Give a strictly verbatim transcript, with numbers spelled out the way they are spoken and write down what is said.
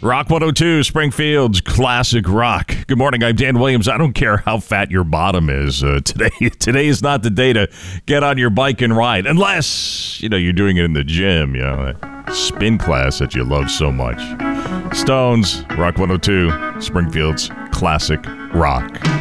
Rock one oh two, Springfield's classic rock. Good morning, I'm Dan Williams. I don't care how fat your bottom is. Uh, today today is not the day to get on your bike and ride. Unless, you know, you're doing it in the gym, you know, that spin class that you love so much. Stones, Rock one oh two, Springfield's classic rock.